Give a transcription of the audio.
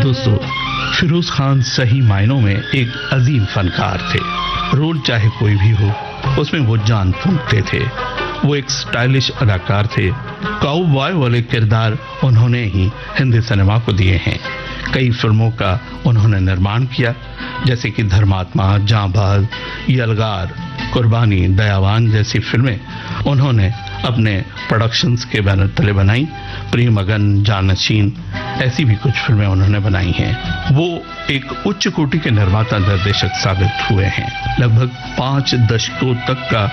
दोस्तों, फिरोज खान सही मायनों में एक अजीम फनकार थे। रोल चाहे कोई भी हो, उसमें वो जान फूंकते थे। वो एक स्टाइलिश अदाकार थे। काउबॉय वाले किरदार उन्होंने ही हिंदी सिनेमा को दिए हैं। कई फिल्मों का उन्होंने निर्माण किया, जैसे कि धर्मात्मा, जांबाज, यलगार, कुर्बानी, दयावान जैसी फिल्में उन्होंने अपने प्रोडक्शंस के बैनर तले बनाई। प्रेमगन, जानशीन ऐसी भी कुछ फिल्में उन्होंने बनाई हैं। वो एक उच्च कोटि के निर्माता निर्देशक साबित हुए हैं। लगभग 5 दशकों तक का